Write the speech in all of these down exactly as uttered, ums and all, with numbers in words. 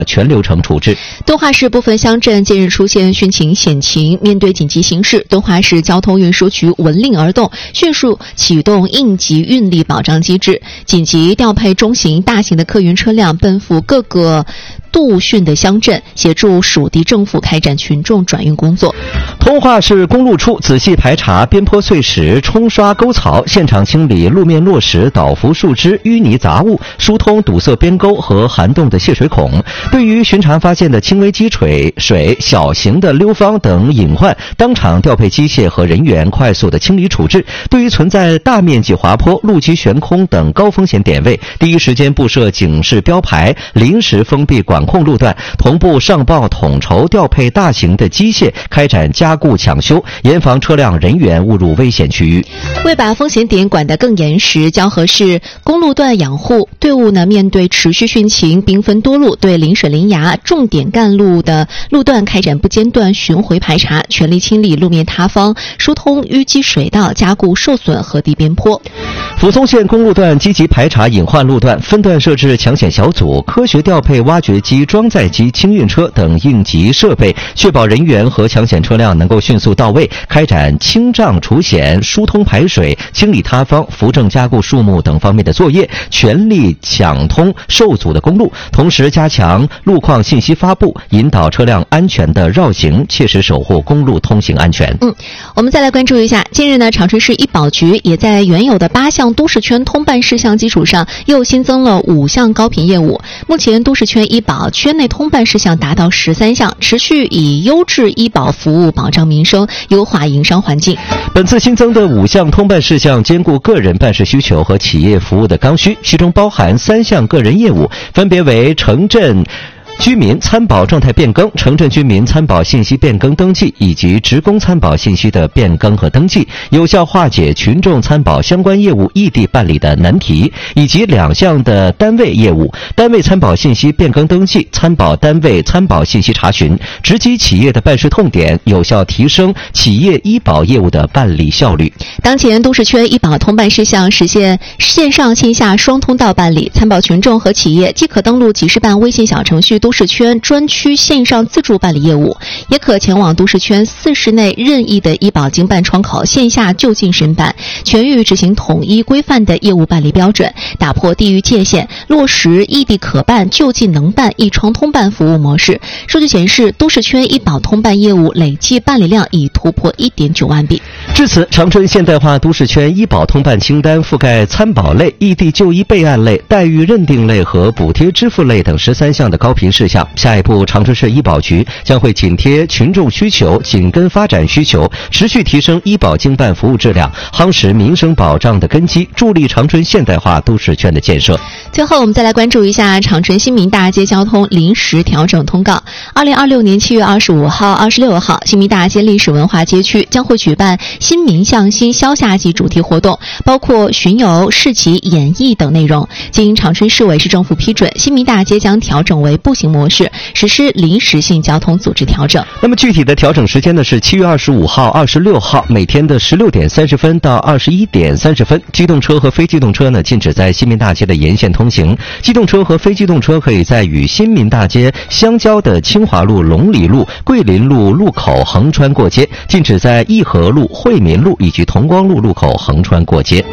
全流程处置。 敦化市部分乡镇近日出现汛情险情，面对紧急形势，敦化市交通运输局闻令而动，迅速启动应急运力保障机制，紧急调配中型、大型的客运车辆奔赴各个度汛的乡镇，协助属地政府开展群众转运工作。 通化市公路处仔细排查边坡碎石、冲刷沟槽，现场清理路面落石、倒伏树枝、淤泥杂物，疏通堵塞边沟和涵洞的泄水孔。对于巡查发现的轻微积水、水、小型的溜方等隐患，当场调配机械和人员快速的清理处置。对于存在大面积滑坡、路基悬空等高风险点位，第一时间布设警示标牌，临时封闭管控路段，同步上报统筹调配大型的机械，开展加固抢修，严防车辆人员误入危险区域。 为把风险点管得更严实，蛟河市公路段养护队伍呢，面对持续汛情，兵分多路，对临水临崖重点干路的路段开展不间断巡回排查，全力清理路面塌方，疏通淤积水道，加固受损河堤边坡。 抚松县公路段积极排查隐患路段，分段设置抢险小组，科学调配挖掘机、装载机、清运车等应急设备，确保人员和抢险车辆能够迅速到位，开展清障除险、疏通排水、清理塌方、扶正加固树木等方面的作业，全力抢通受阻的公路，同时加强路况信息发布，引导车辆安全的绕行，切实守护公路通行安全。 嗯，我们再来关注一下，近日呢，长春市医保局也在原有的八项都市圈通办事项基础上，又新增了五项高频业务。目前都市圈医保圈内通办事项达到十三项，持续以优质医保服务保障民生，优化营商环境。 本次新增的五项通办事项兼顾个人办事需求和企业服务的刚需，其中包含三项个人业务，分别为城镇居民参保状态变更、城镇居民参保信息变更登记以及职工参保信息的变更和登记，有效化解群众参保相关业务异地办理的难题，以及两项的单位业务：单位参保信息变更登记、参保单位参保信息查询，直击企业的办事痛点，有效提升企业医保业务的办理效率。 当前都市圈医保通办事项实现线上线下双通道办理，参保群众和企业既可登录集市办微信小程序都市圈专区线上自助办理业务，也可前往都市圈四市内任意的医保经办窗口线下就近申办，全域执行统一规范的业务办理标准，打破地域界限，落实异地可办、就近能办、一窗通办服务模式。数据显示，都市圈医保通办业务累计办理量已突破 一点九万笔。 至此，长春现代化都市圈医保通办清单覆盖参保类、异地就医备案类、待遇认定类和补贴支付类等十三项的高频事项。下一步，长春市医保局将会紧贴群众需求、紧跟发展需求，持续提升医保经办服务质量，夯实民生保障的根基，助力长春现代化都市圈的建设。 最后，我们再来关注一下长春新民大街交通临时调整通告。二零二六年七月二十五号、二十六号，新民大街历史文化街区将会举办新民向新消夏季主题活动，包括巡游、市集、演艺等内容。经长春市委市政府批准，新民大街将调整为步行模式，实施临时性交通组织调整。 那么具体的调整时间呢是七月二十五号、二十六号每天的十六点三十分到二十一点三十分，机动车和非机动车呢禁止在新民大街的沿线通行。机动车和非机动车可以在与新民大街相交的清华路、龙里路、桂林路路口横穿过街，禁止在义和路、惠民路以及同光路路口横穿过街。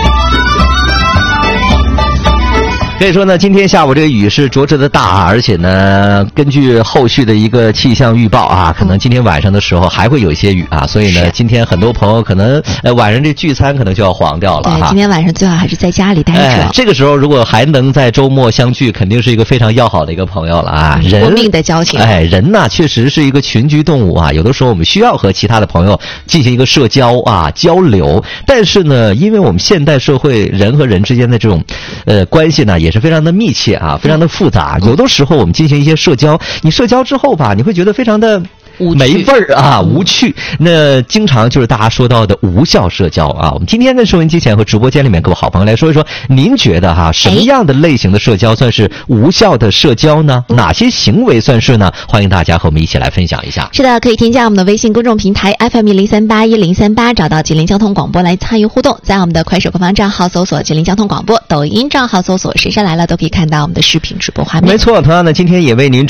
可以说呢，今天下午这个雨是着实的大，而且呢，根据后续的一个气象预报啊，可能今天晚上的时候还会有一些雨啊，所以呢，今天很多朋友可能呃晚上这聚餐可能就要黄掉了哈。 对，今天晚上最好还是在家里待着。 哎，这个时候如果还能在周末相聚，肯定是一个非常要好的一个朋友了啊。人过命的交情。 哎，人呐确实是一个群居动物啊，有的时候我们需要和其他的朋友进行一个社交啊交流，但是呢，因为我们现代社会人和人之间的这种呃关系呢，也是非常的密切啊，非常的复杂。有的时候我们进行一些社交，你社交之后吧，你会觉得非常的没味儿啊，无趣。那经常就是大家说到的无效社交啊。我们今天跟收音机前和直播间里面各位好朋友来说一说，您觉得哈什么样的类型的社交算是无效的社交呢？哪些行为算是呢？欢迎大家和我们一起来分享一下。 是的，可以添加我们的微信公众平台 F M 一零三八一零三八，找到吉林交通广播来参与互动。在我们的快手官方账号搜索吉林交通广播，抖音账号搜索时尚来了，都可以看到我们的视频直播画面。 没错，同样的，今天也为您